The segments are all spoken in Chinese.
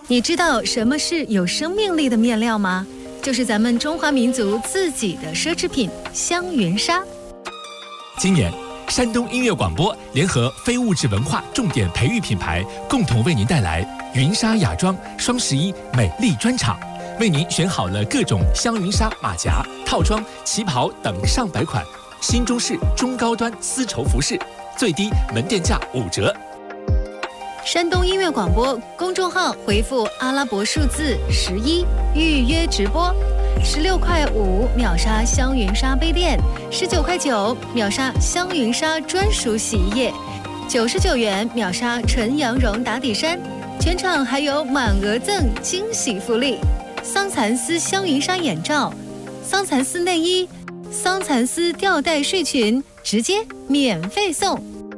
你知道什么是有生命力的面料吗？就是咱们中华民族自己的奢侈品香云纱。 今年，山东音乐广播联合非物质文化重点培育品牌，共同为您带来云纱雅装双11美丽专场，为您选好了各种香云纱马甲、套装、旗袍等上百款新中式中高端丝绸服饰，最低门店价5折。 山东音乐广播公众号回复阿拉伯数字11预约直播，16.5块秒杀香云纱杯垫，19.9块秒杀香云纱专属洗衣液，99元秒杀纯羊绒打底衫，全场还有满额赠惊喜福利：桑蚕丝香云纱眼罩、桑蚕丝内衣、桑蚕丝吊带睡裙，直接免费送。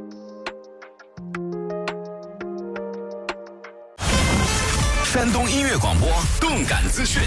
山东音乐广播动感资讯。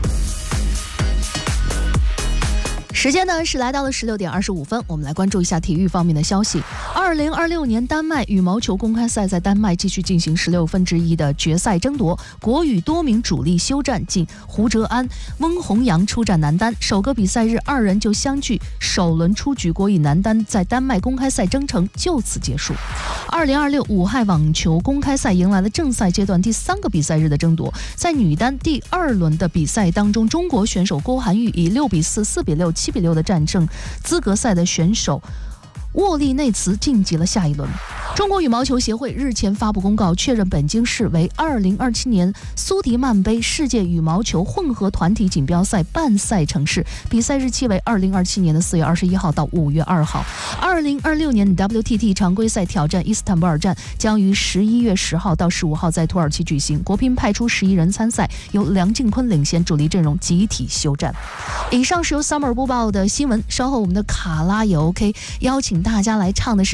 时间呢是来到了16点25分，我们来关注一下体育方面的消息。2026年丹麦羽毛球公开赛在丹麦继续进行16分之一的决赛争夺，国羽多名主力休战，仅胡哲安、翁宏阳出战男单。首个比赛日2人就相距，首轮出局，国羽男单在丹麦公开赛征程就此结束。2026武汉网球公开赛迎来了正赛阶段第3个比赛日的争夺，在女单第2轮的比赛当中，中国选手郭涵玉以6比4、4比6、7比6的战胜资格赛的选手沃利内茨，晋级了下一轮。中国羽毛球协会日前发布公告，确认北京市为2027年苏迪曼杯世界羽毛球混合团体锦标赛办赛城市，比赛日期为2027年的4月21号到5月2号。2026年的 WTT 常规赛挑战伊斯坦布尔站将于11月10号到15号在土耳其举行，国乒派出11人参赛，由梁靖昆领衔主力阵容集体休战。以上是由 Summer 播报的新闻，稍后我们的卡拉也 OK， 邀请大家来唱的是